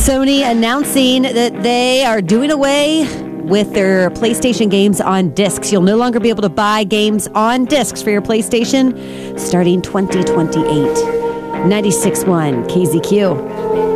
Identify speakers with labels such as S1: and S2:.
S1: Sony announcing that they are doing away with their PlayStation games on discs. You'll no longer be able to buy games on discs for your PlayStation starting 2028. 96.1 KZQ.